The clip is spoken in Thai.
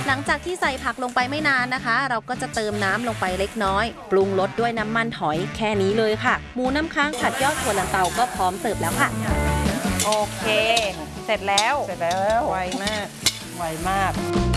หลังจากที่ใส่ผักลงไปไม่นานนะคะ เราก็จะเติมน้ำลงไปเล็กน้อยปรุงรสด้วยน้ำมันหอยแค่นี้เลยค่ะหมูน้ำค้างผัดยอดถั่วลันเตาก็พร้อมเสิร์ฟแล้วค่ะโอเคเสร็จแล้วไวมาก